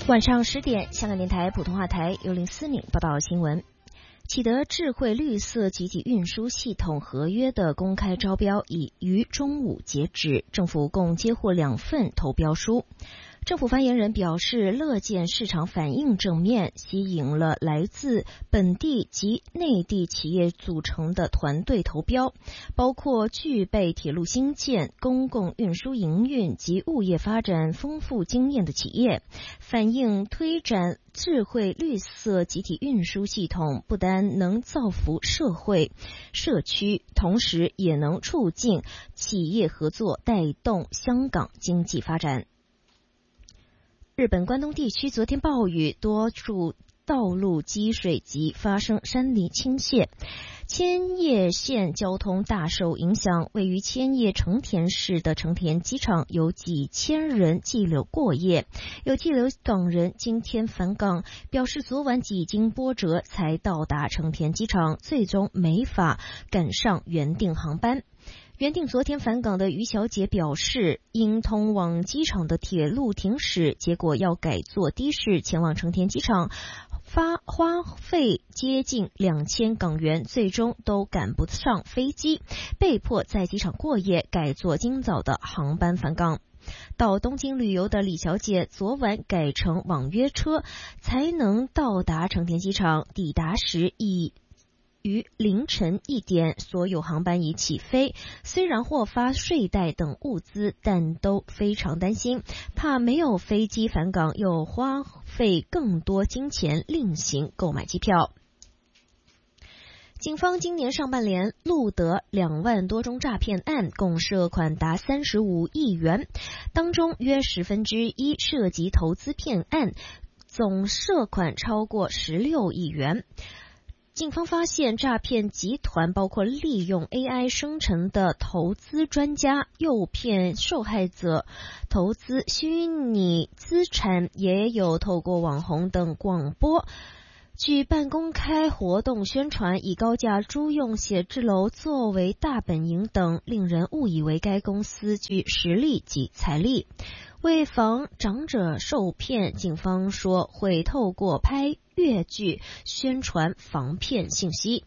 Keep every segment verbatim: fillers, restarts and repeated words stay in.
晚上十点，香港电台普通话台由林思敏报道新闻。启德智慧绿色集体运输系统合约的公开招标已于中午截止，政府共接获两份投标书。政府发言人表示，乐见市场反应正面，吸引了来自本地及内地企业组成的团队投标，包括具备铁路兴建、公共运输营运及物业发展丰富经验的企业，反映推展智慧绿色集体运输系统不单能造福社会社区，同时也能促进企业合作，带动香港经济发展。日本关东地区昨天暴雨，多处道路积水及发生山泥倾泻，千叶县交通大受影响。位于千叶成田市的成田机场有几千人滞留过夜，有滞留港人今天返港，表示昨晚几经波折才到达成田机场，最终没法赶上原定航班。原定昨天返港的于小姐表示，因通往机场的铁路停驶，结果要改坐的士前往成田机场，发花费接近两千港元，最终都赶不上飞机，被迫在机场过夜，改坐今早的航班返港。到东京旅游的李小姐昨晚改成网约车，才能到达成田机场，抵达时已于凌晨一点，所有航班已起飞。虽然获发睡袋等物资，但都非常担心，怕没有飞机返港，又花费更多金钱另行购买机票。警方今年上半年录得两万多宗诈骗案，共涉款达三十五亿元，当中约十分之一涉及投资骗案，总涉款超过十六亿元。警方发现，诈骗集团包括利用 A I 生成的投资专家，诱骗受害者投资虚拟资产，也有透过网红等广播举办公开活动宣传，以高价租用写字楼作为大本营等，令人误以为该公司具实力及财力。为防长者受骗，警方说会透过拍粤剧宣传防骗信息。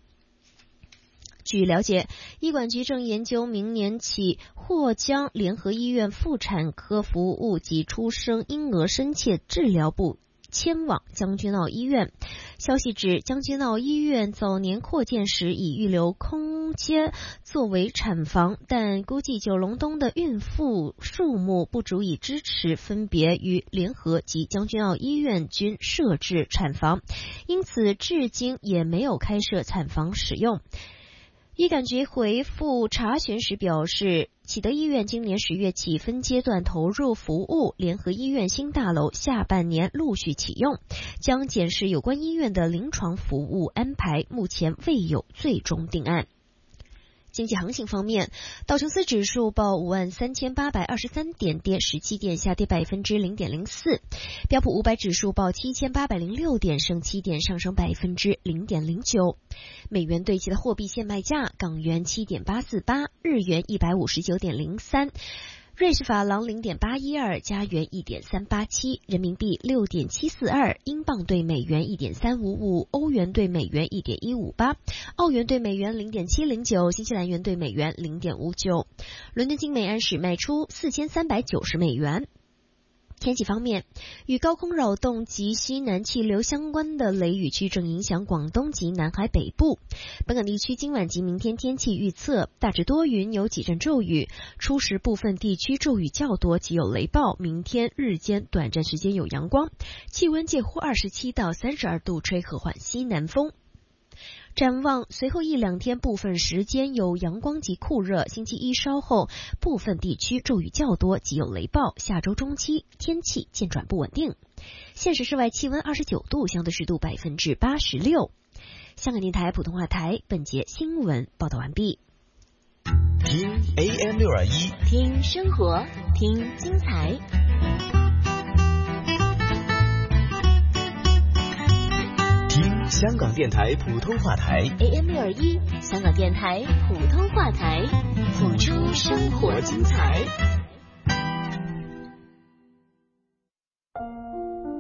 据了解，医管局正研究明年起或将联合医院妇产科服务及出生婴儿深切治疗部迁往将军澳医院。消息指，将军澳医院早年扩建时已预留空间作为产房，但估计九龙东的孕妇数目不足以支持分别于联合及将军澳医院均设置产房，因此至今也没有开设产房使用。医管局回复查询时表示，启德医院今年十月起分阶段投入服务，联合医院新大楼下半年陆续启用，将检视有关医院的临床服务安排，目前未有最终定案。经济行情方面，道琼斯指数报五万三千八百二十三点，跌十七点，下跌百分之零点零四。标普五百指数报七千八百零六点，升七点，上升百分之零点零九。美元对其的货币现卖价：港元七点八四八，日元一百五十九点零三。瑞士法郎 零点八一二， 加元 一点三八七， 人民币 六点七四二， 英镑对美元 一点三五五， 欧元对美元 一点一五八， 澳元对美元 零点七零九， 新西兰元对美元 零点五九。伦敦金每安士卖出四千三百九十美元。天气方面，与高空扰动及西南气流相关的雷雨区正影响广东及南海北部。本港地区今晚及明天天气预测：大致多云，有几阵骤雨，初时部分地区骤雨较多及有雷暴。明天日间短暂时间有阳光，气温介乎二十七到三十二度，吹和缓西南风。展望随后一两天部分时间有阳光及酷热，星期一稍后部分地区骤雨较多及有雷暴，下周中期天气渐转不稳定。现时室外气温二十九度，相对湿度百分之八十六。香港电台普通话台本节新闻报道完毕。 听 A M 六二一， 听生活，听精彩。 香港电台普通话台 A M 六二一，香港电台普通话台，谱出生活精彩。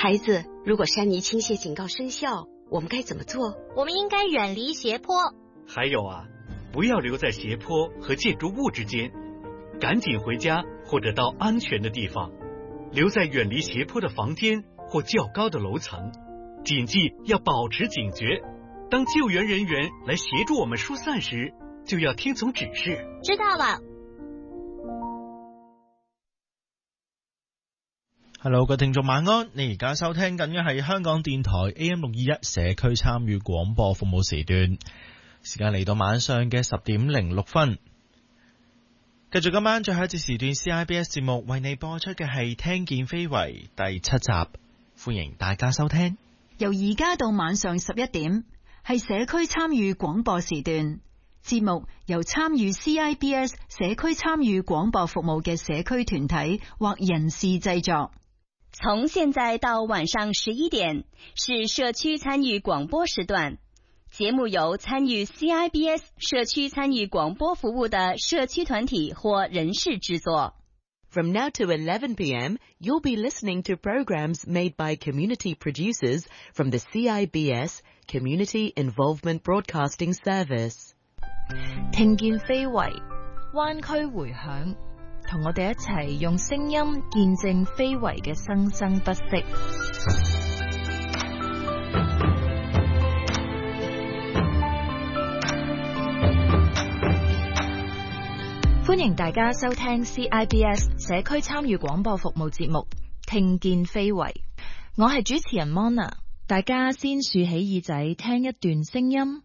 孩子，如果山泥倾泻警告生效，我们该怎么做？ 我们应该远离斜坡。 还有啊，不要留在斜坡和建筑物之间，赶紧回家或者到安全的地方，留在远离斜坡的房间或较高的楼层。谨记要保持警觉，当救援人员来协助我们疏散时，就要听从指示。 知道了。 Hello， 各位聽眾晚安，你而家收聽緊嘅係香港電台 A M 六二一社區參與廣播服務時段，時間嚟到晚上嘅十點零六分。繼續今晚最後一節時段 C I B S 節目為你播出嘅係聽見非遺第七集，歡迎大家收聽。 由而家到晚上十一點係社區參與廣播時段，節目由參與 C I B S 社區參與廣播服務嘅社區團體或人士製作。 從現在到晚上十一點是社區參與廣播時段，節目由參與 C I B S 社區參與廣播服務的社區團體或人士製作。 From now to eleven p.m., you'll be listening to programs made by community producers from the C I B S Community Involvement Broadcasting Service. 聽見非遺，灣區迴響，同我哋一齊用聲音見證非遺嘅生生不息。歡迎大家收聽 C I B S 社區參與廣播服務節目《聽見非遺》，我係主持人 Mona， 大家先豎起耳仔聽一段聲音。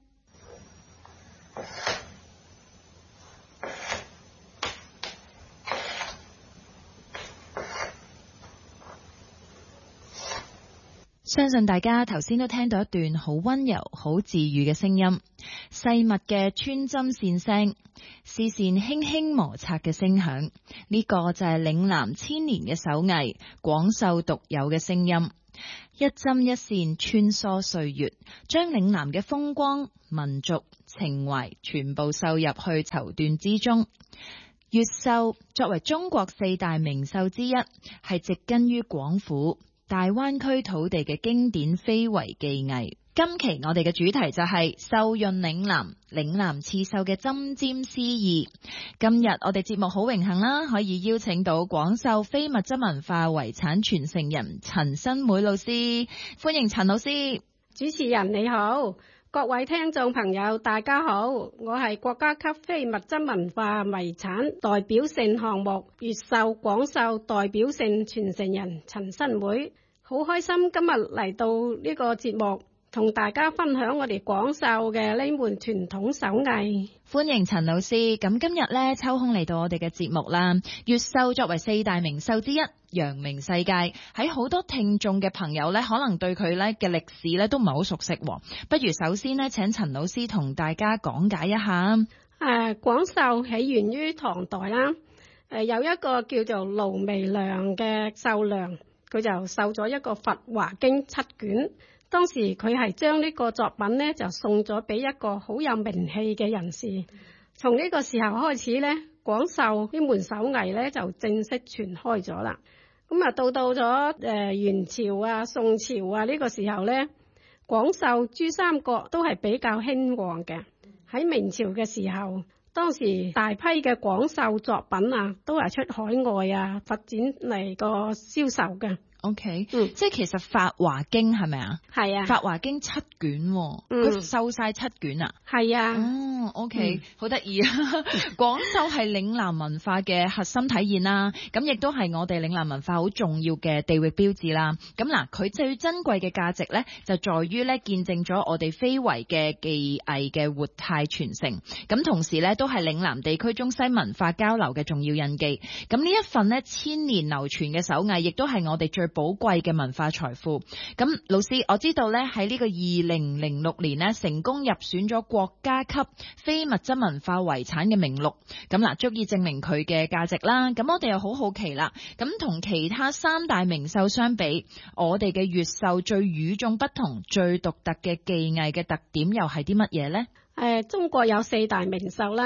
相信大家頭先都聽到一段好溫柔、好治癒嘅聲音，細密嘅穿針線聲，視線輕輕摩擦嘅聲響，呢、這個就係嶺南千年嘅手藝，廣繡獨有嘅聲音，一針一線穿梭歲月，將嶺南嘅風光、民族情懷全部繡入去綢緞之中。越繡作為中國四大名繡之一，係植根於廣府大灣區土地嘅經典非遺技藝。今期我哋嘅主題就係繡潤嶺南，嶺南刺繡嘅針尖詩意。今日我哋節目好榮幸啦，可以邀請到廣繡非物質文化遺產傳承人陳新梅老師，歡迎陳老師。 主持人你好，各位聽眾朋友大家好，我係國家級非物質文化遺產代表性項目越繡廣繡代表性傳承人陳新梅，好開心今日嚟到呢個節目，同大家分享我哋廣繡嘅呢門傳統手藝。 歡迎陳老師。咁今日咧抽空嚟到我哋嘅節目啦。越繡作為四大名繡之一，揚名世界，喺好多聽眾嘅朋友咧，可能對佢咧嘅歷史咧都唔係好熟悉。不如首先咧，請陳老師同大家講解一下。誒、 呃，廣繡起源於唐代啦。誒、呃，有一個叫做盧彌良嘅繡娘，佢就繡咗一個《佛華經》七卷。當時佢係將呢個作品呢就送咗俾一個好有名氣嘅人士。從呢個時候開始呢，廣繡呢門手藝呢就正式傳開咗啦。咁啊到到咗誒元朝啊、宋朝啊呢個時候呢，廣繡珠三角都係比較興旺嘅。喺明朝嘅時候，當時大批嘅廣繡作品啊都係出海外啊發展嚟個銷售嘅。 OK，嗯，即係其實《法華經》係咪啊？係啊，《法華經》七卷，佢繡晒七卷啊？係啊。哦 ，OK，好得意啊！廣繡係嶺南文化嘅核心體現啦，咁亦都係我哋嶺南文化好重要嘅地域標誌啦。咁嗱，佢最珍貴嘅價值咧，就在於咧見證咗我哋非遺嘅技藝嘅活態傳承，咁同時咧都係嶺南地區中西文化交流嘅重要印記。咁呢一份咧千年流傳嘅手藝，亦都係我哋最寶貴嘅文化財富。咁老師，我知道咧喺呢個二零零六年咧成功入選咗國家級非物質文化遺產嘅名錄，咁嗱足以證明佢嘅價值啦。咁我哋又好好奇啦，咁同其他三大名繡相比，我哋嘅越繡最與眾不同、最獨特嘅技藝嘅特點又係啲乜嘢呢？ 誒，中國有四大名繡啦，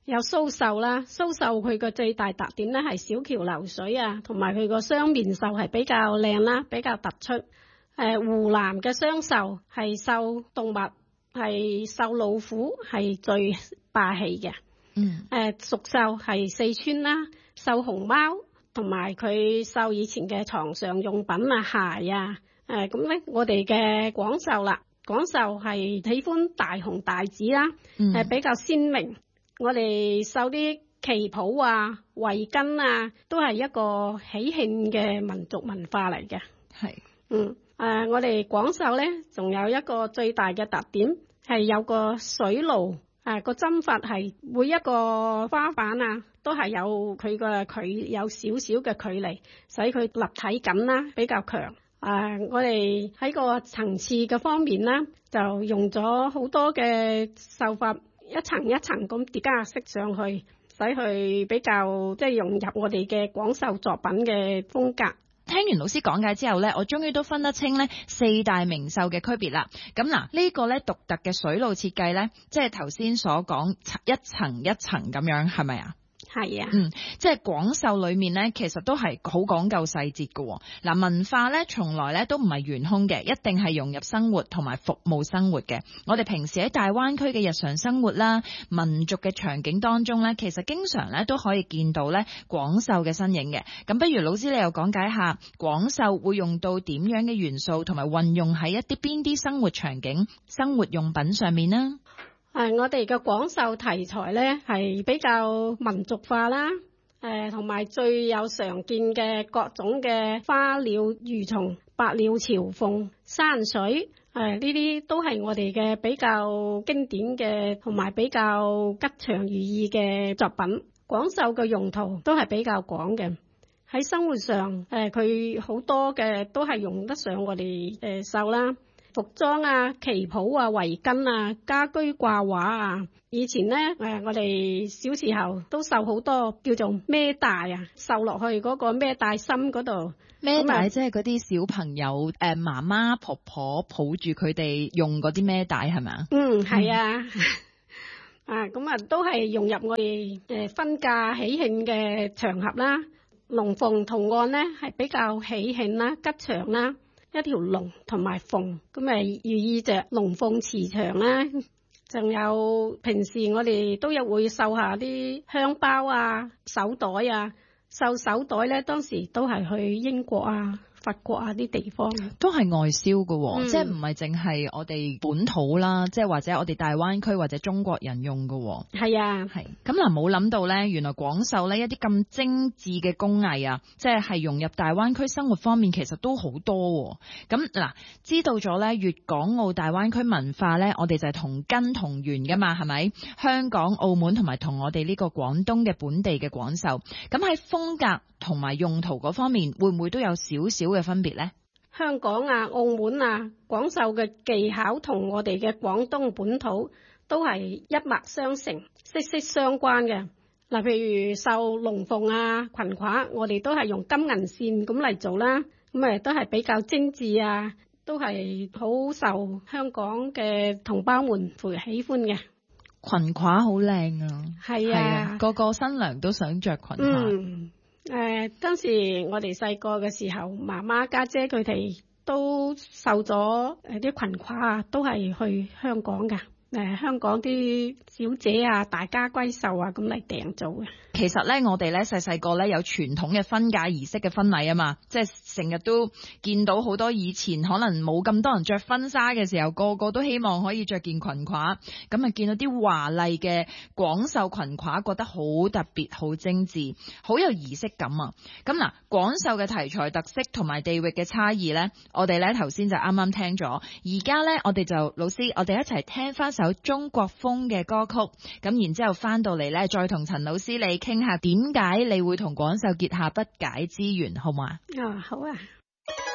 有蘇繡啦，蘇繡佢個最大特點咧係小橋流水啊，同埋佢個雙面繡係比較靚啦，比較突出。誒、呃，湖南嘅雙繡係繡動物，係繡老虎係最霸氣嘅。嗯。誒、呃，蜀繡係四川啦，繡熊貓，同埋佢繡以前嘅床上用品啊、鞋啊。誒，咁咧我哋嘅廣繡啦，廣繡係喜歡大紅大紫啦，誒、嗯、比較鮮明。我哋繡啲旗袍啊、圍巾啊，都係一個喜慶嘅民族文化嚟嘅。係，嗯，誒、呃，我哋廣繡咧，仲有一個最大嘅特點係有個水爐，誒、呃、個針法係每一個花瓣啊，都係有佢個距有少少嘅距離，使佢立體感啦比較強。誒、呃，我哋喺個層次嘅方面啦，就用咗好多嘅繡法。一層一層咁疊加色上去，使佢比較即係融入我哋嘅廣繡作品嘅風格。 聽完老師講解之後呢，我終於都分得清呢四大名繡嘅區別啦。咁嗱，呢個呢獨特嘅水路設計呢，即係頭先所講一層一層咁樣，係咪啊？ 係啊， 嗯，即係廣繡裏面咧，其實都係好講究細節嘅。嗱，文化咧，從來咧都唔係懸空嘅，一定係融入生活同埋服務生活嘅。我哋平時喺大灣區嘅日常生活啦、民族嘅場景當中咧，其實經常咧都可以見到咧廣繡嘅身影嘅。咁不如老師你又講解下廣繡會用到點樣嘅元素，同埋運用喺一啲邊啲生活場景、生活用品上面呢？ 誒，我哋嘅廣繡題材咧係比較民族化啦，誒，同埋最有常見嘅各種嘅花鳥魚蟲、百鳥朝鳳、山水，誒，呢啲都係我哋嘅比較經典嘅，同埋比較吉祥如意嘅作品。廣繡嘅用途都係比較廣嘅，喺生活上，誒，佢好多嘅都係用得上我哋誒繡啦。服裝啊、旗袍啊、圍巾啊、家居掛畫啊，以前呢，誒，我哋小時候都繡好多叫做孭帶啊，繡落去嗰個孭帶心嗰度。 孭帶即係嗰啲小朋友誒，媽媽婆婆抱住佢哋用嗰啲孭帶係咪啊？ 嗯，係啊。啊，咁啊都係融入我哋誒婚嫁喜慶嘅場合啦。龍鳳圖案呢係比較喜慶啦、吉祥啦。一條龍同埋鳳，咁咪寓意着龍鳳慈祥啦。仲有平時我哋都有會繡下啲香包啊、手袋啊。繡手袋咧，當時都係去英國啊、法國啊啲地方， 都係外銷嘅、哦嗯，即係唔係淨係我哋本土啦，即係或者我哋大灣區或者中國人用嘅、哦。係啊， 係咁嗱，冇諗到咧，原來廣繡咧一啲咁精緻嘅工藝啊，即係係融入大灣區生活方面，其實都好多、哦。咁嗱，知道咗咧粵港澳大灣區文化咧，我哋就係同根同源噶嘛，係咪？香港、澳門同埋同我哋呢個廣東嘅本地嘅廣繡，咁喺風格同埋用途嗰方面，會唔會都有少少嘅分別呢？ 香港啊、澳門啊，廣繡嘅技巧同我哋嘅廣東本土都係一脈相承、息息相關嘅。嗱，譬如繡龍鳳啊、裙褂，我哋都係用金銀線咁嚟做啦，咁誒都係比較精緻啊，都係好受香港嘅同胞們會喜歡嘅。 裙褂好靚啊， 係啊，啊， 個個新娘都想着裙褂。 嗯，誒、呃，當時我哋細個嘅時候，媽媽家姐佢哋都繡咗誒啲裙褂啊，都係去香港噶，誒、呃，香港啲小姐啊，大家閨秀啊，咁嚟訂做嘅。 其實咧，我哋咧細細個咧有傳統嘅婚嫁儀式嘅婚禮啊嘛，即係成日都見到好多以前可能冇咁多人着婚紗嘅時候，個個都希望可以着件裙褂，咁啊見到啲華麗嘅廣繡裙褂，覺得好特別、好精緻、好有儀式感啊！咁嗱，廣繡嘅題材特色同埋地域嘅差異咧，我哋咧頭先就啱啱聽咗，而家咧我哋就老師，我哋一齊聽翻首中國風嘅歌曲，咁然之後翻到嚟咧，再同陳老師你傾下點解你會同廣繡結下不解之緣，好嘛？ 啊，好啊。